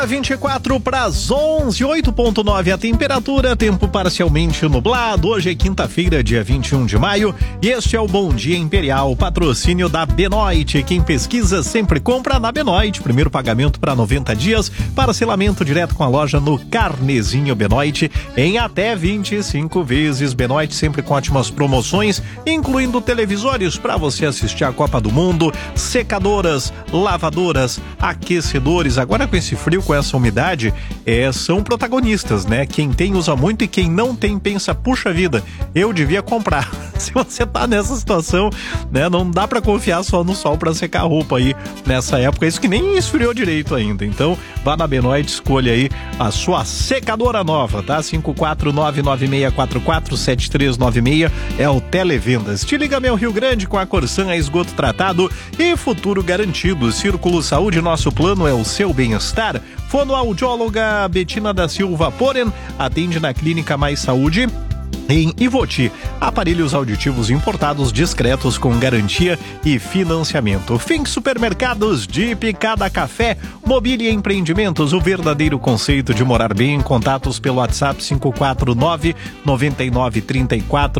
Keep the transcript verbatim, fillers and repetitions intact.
vinte e quatro para as onze, oito ponto nove a temperatura, tempo parcialmente nublado. Hoje é quinta-feira, dia vinte e um de maio, e este é o Bom Dia Imperial, patrocínio da Benoit. Quem pesquisa sempre compra na Benoit. Primeiro pagamento para noventa dias, parcelamento direto com a loja no Carnezinho Benoit em até vinte e cinco vezes. Benoit sempre com ótimas promoções, incluindo televisores para você assistir a Copa do Mundo, secadoras, lavadoras, aquecedores. Agora com esse frio, com essa umidade, é, são protagonistas, né? Quem tem usa muito e quem não tem pensa, puxa vida, eu devia comprar. Se você tá nessa situação, né? Não dá pra confiar só no sol pra secar a roupa aí nessa época, isso que nem esfriou direito ainda. Então, vá na Benoit, escolha aí a sua secadora nova, tá? cinco quatro nove nove seis quatro quatro sete três nove seis é o Televendas. Te liga, meu Rio Grande, com a Corsan, a esgoto tratado e futuro garantido. Círculo Saúde, nosso plano é o seu bem-estar. Fonoaudióloga Betina da Silva Poren atende na Clínica Mais Saúde em Ivoti. Aparelhos auditivos importados discretos com garantia e financiamento. Fink Supermercados, de Picada Café, Mobília e Empreendimentos, o verdadeiro conceito de morar bem. Contatos pelo WhatsApp cinco quatro nove nove nove três quatro